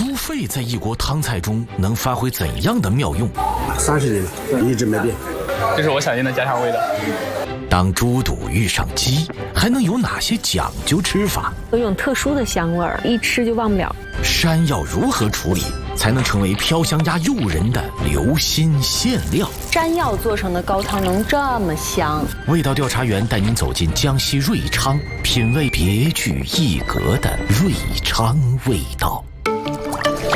猪肺在一锅汤菜中能发挥怎样的妙用 ？30年了，一直没变。 这是我想念的家乡味道。 当猪肚遇上鸡，还能有哪些讲究吃法？ 有一种特殊的香味儿，一吃就忘不了。 山药如何处理才能成为飘香鸭诱人的留心馅料？ 山药做成的高汤能这么香？ 味道调查员带您走进江西瑞昌，品味别具一格的瑞昌味道。